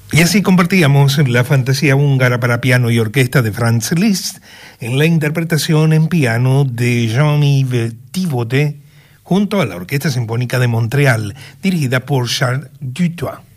Y así compartíamos la fantasía húngara para piano y orquesta de Franz Liszt en la interpretación en piano de Jean-Yves Thibaudet junto a la Orquesta Sinfónica de Montreal, dirigida por Charles Dutoit.